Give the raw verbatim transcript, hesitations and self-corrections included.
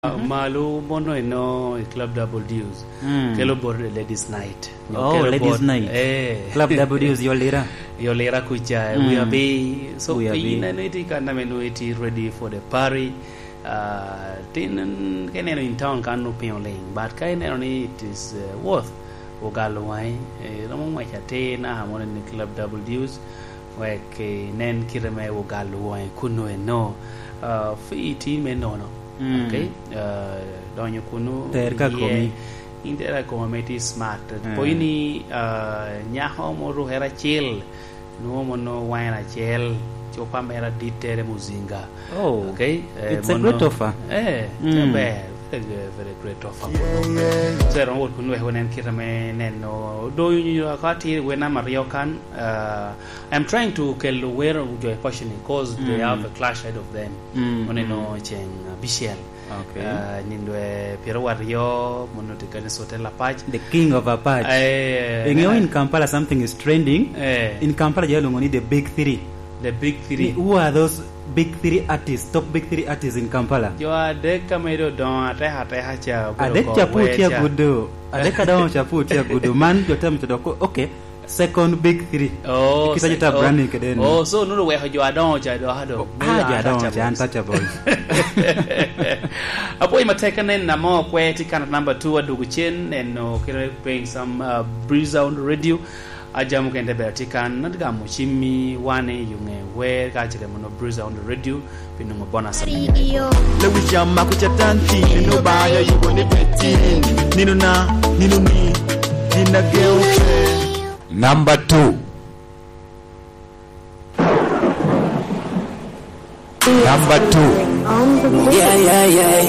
Mm-hmm. Malu mono ino Club Double Deus. Mm. Kelo board ladies night. Oh, ladies board, night. Eh. Club Double Deus yolera. Yolera kucha. Mm. We are be so we are be. Iti kana menu iti ready for the party. Uh, tin keneno in town kanu pioling. But kaineno ni it is uh, worth ogalwai. Ramo machate na hamone ni Club Double Deus. Weke nen kireme ogalwai kuno eno. Uh, fi iti menono. Mm. Okay, uh, donyo kuno terka komi indera kometi smart mm. Poini uh, nyaho moru hera chill no mono waina chill chopa mera ditere muzinga. Oh, okay, uh, it's mono, a great offer. Eh, mm. very, very great offer. So ron wot kuno honen kirame neno do you akati wena mario kan uh, I'm trying to kill where joy passion because mm. they have a clash ahead of them. Mm. Moneno cheng Bishel. Okay. Uh, Nindwe Piero Wario, Monotica Hotel Apache. The king of Apache. Uh, you know, in Kampala something is trending. Uh, in Kampala, you only the big three. The big three. Who are those big three artists? Top big three artists in Kampala. You are the Camedo Don Ateha Tehacha. Adek Chapu Tia Gudu. Adeka Don Chapu Tia Gudu. Man, your time to the okay. Second big three. Oh, so, oh, branding oh, so no way you are down, Jado Hado. Ah, Jado, untouchable. Apo imateka nen na mo kweti kana number two aduguchen and no playing some uh, breeze on the radio. Ajamu kende bertikan nadga muchimi wane yunge we kachire mono breeze on the radio pinu mbona sana. Lewi chama kuchatanti no baya you gonna bet nino na nino ni nina girl. Number two. Number two. Yeah, yeah, yeah.